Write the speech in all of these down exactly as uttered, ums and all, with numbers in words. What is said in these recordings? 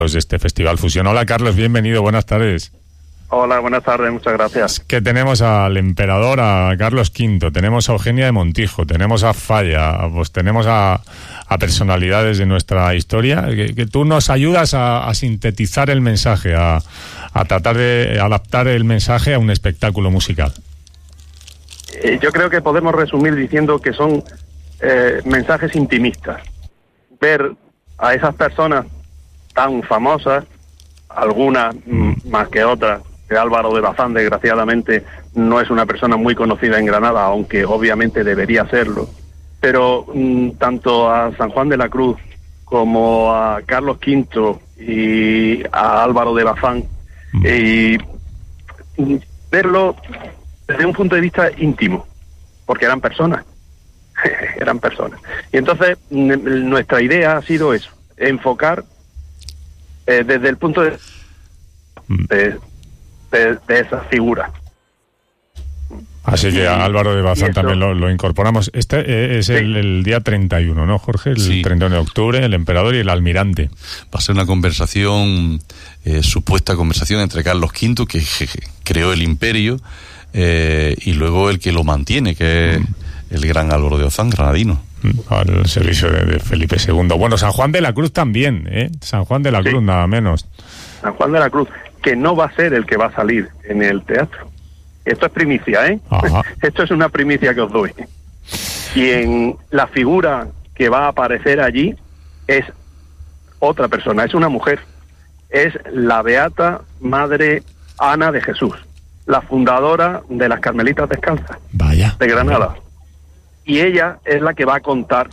de este Festival Fusión. Hola Carlos, bienvenido, buenas tardes. Hola, buenas tardes, muchas gracias. Que tenemos al emperador, a Carlos quinto, tenemos a Eugenia de Montijo, tenemos a Falla, pues tenemos a, a personalidades de nuestra historia, que, que tú nos ayudas a, a sintetizar el mensaje, a, a tratar de adaptar el mensaje a un espectáculo musical. Eh, yo creo que podemos resumir diciendo que son eh, mensajes intimistas. Ver a esas personas tan famosas, algunas mm. más que otras, que Álvaro de Bazán desgraciadamente no es una persona muy conocida en Granada, aunque obviamente debería serlo, pero mm, tanto a San Juan de la Cruz como a Carlos quinto y a Álvaro de Bazán, mm. y mm, verlo desde un punto de vista íntimo, porque eran personas, eran personas. Y entonces n- nuestra idea ha sido eso, enfocar eh, desde el punto de, de, de, de esa figura. Así que a Álvaro de Bazán eso, también lo, lo incorporamos. Este es el, el día treinta y uno, ¿no, Jorge? El sí. treinta y uno de octubre, el emperador y el almirante. Va a ser una conversación, eh, supuesta conversación entre Carlos quinto, que je, je, creó el imperio, eh, y luego el que lo mantiene, que es mm. el gran Álvaro de Bazán, granadino. Al servicio de, de Felipe segundo. Bueno, San Juan de la Cruz también, ¿eh? San Juan de la Cruz, sí. nada menos. San Juan de la Cruz, que no va a ser el que va a salir en el teatro. Esto es primicia, ¿eh? Ajá. Esto es una primicia que os doy. Y en la figura que va a aparecer allí es otra persona, es una mujer. Es la beata Madre Ana de Jesús, la fundadora de las Carmelitas Descalzas. Vaya. De Granada. Y ella es la que va a contar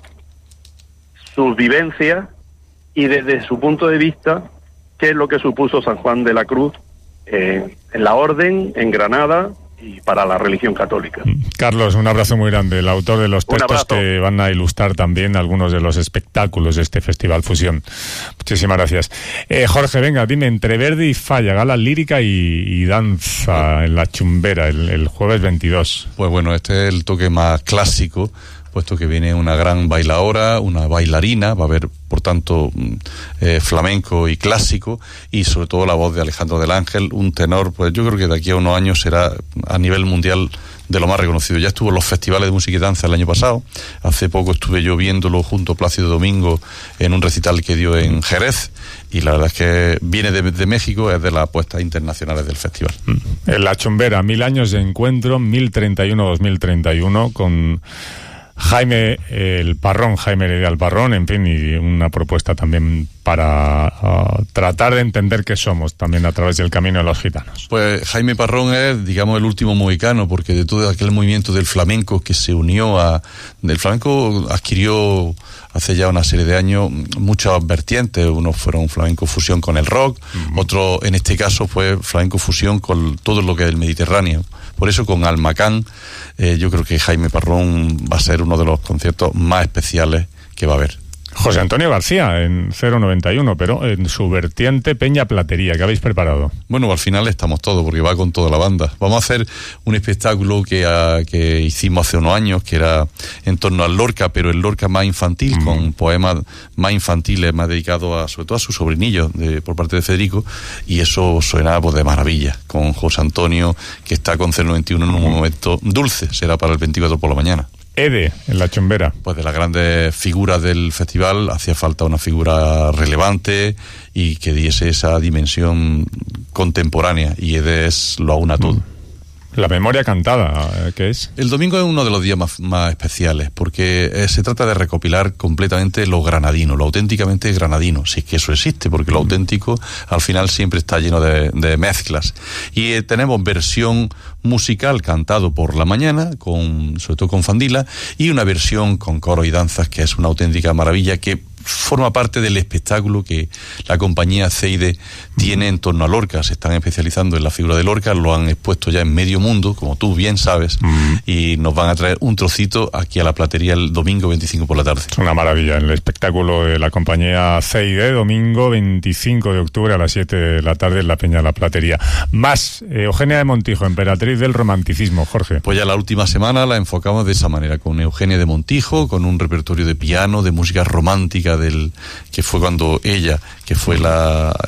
sus vivencias y desde su punto de vista qué es lo que supuso San Juan de la Cruz eh, en la orden, en Granada y para la religión católica. Carlos, un abrazo muy grande, el autor de los textos que van a ilustrar también algunos de los espectáculos de este Festival Fusión. Muchísimas gracias. Eh, Jorge, venga, dime, entre Verdi y Falla, gala lírica y, y danza en la Chumbera el, el jueves veintidós. Pues bueno, este es el toque más clásico, puesto que viene una gran bailaora, una bailarina, va a haber, por tanto, eh, flamenco y clásico, y sobre todo la voz de Alejandro del Ángel, un tenor, pues yo creo que de aquí a unos años será a nivel mundial de lo más reconocido. Ya estuvo en los festivales de música y danza el año pasado, hace poco estuve yo viéndolo junto a Plácido Domingo en un recital que dio en Jerez, y la verdad es que viene de, de México, es de las apuestas internacionales del festival. En la Chumbera, mil años de encuentro, mil treinta y uno a dos mil treinta y uno, con Jaime el Parrón, Jaime Heredia el Parrón, en fin, y una propuesta también para uh, tratar de entender qué somos también a través del camino de los gitanos. Pues Jaime Parrón es, digamos, el último mohicano, porque de todo aquel movimiento del flamenco que se unió a... El flamenco adquirió hace ya una serie de años muchas vertientes. Unos fueron flamenco fusión con el rock, uh-huh. otro, en este caso, fue flamenco fusión con todo lo que es el Mediterráneo. Por eso con Almacán eh, yo creo que Jaime Parrón va a ser uno de los conciertos más especiales que va a haber. José Antonio García en cero noventa y uno, pero en su vertiente Peña Platería, ¿qué habéis preparado? Bueno, al final estamos todos, porque va con toda la banda. Vamos a hacer un espectáculo que, a, que hicimos hace unos años, que era en torno al Lorca, pero el Lorca más infantil, mm. con poemas más infantiles, más dedicados a, sobre todo a su sobrinillo, de, por parte de Federico, y eso suena pues de maravilla, con José Antonio, que está con cero noventa y uno en un mm. momento dulce, será para el veinticuatro por la mañana. Ede, en la Chumbera. Pues de las grandes figuras del festival hacía falta una figura relevante y que diese esa dimensión contemporánea, y Ede es lo aúna todo. La memoria cantada, ¿qué es? El domingo es uno de los días más, más especiales, porque eh, se trata de recopilar completamente lo granadino, lo auténticamente granadino, si es que eso existe, porque lo auténtico al final siempre está lleno de, de mezclas. Y eh, tenemos versión musical cantado por la mañana, con sobre todo con Fandila, y una versión con coro y danzas que es una auténtica maravilla, que forma parte del espectáculo que la compañía Ceide tiene en torno a Lorca. Se están especializando en la figura de Lorca, lo han expuesto ya en medio mundo, como tú bien sabes, mm. y nos van a traer un trocito aquí a la Platería el domingo veinticinco por la tarde. Es una maravilla, el espectáculo de la compañía Ceide, domingo veinticinco de octubre a las siete de la tarde en la Peña de la Platería. Más, eh, Eugenia de Montijo, emperatriz del romanticismo, Jorge. Pues ya la última semana la enfocamos de esa manera, con Eugenia de Montijo, con un repertorio de piano, de música romántica del que fue cuando ella, que fue la